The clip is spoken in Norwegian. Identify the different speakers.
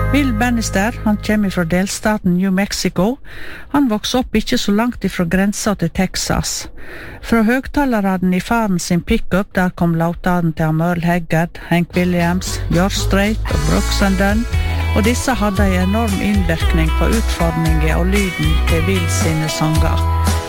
Speaker 1: Will Bannister, han kommer fra delstaten New Mexico. Han vokste opp ikke så langt ifra grensa til Texas. Fra høgtalerne i faren sin pickup, der kom lautene til Merle Haggard, Hank Williams, George Strait og Brooks and Dunn, og disse hadde en enorm innvirkning på utformingen og lyden til Will sine sanger.